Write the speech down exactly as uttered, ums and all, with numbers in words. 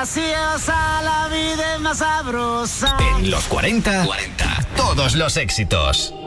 graciosa, la vida es más sabrosa. En los cuarenta, cuarenta, todos los éxitos.